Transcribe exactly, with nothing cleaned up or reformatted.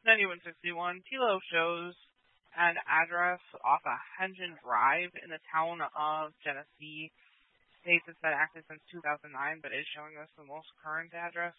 ninety-one sixty-one, Tilo shows an address off a Hengen Drive in the town of Genesee. States it's been active since two thousand nine, but is showing us the most current address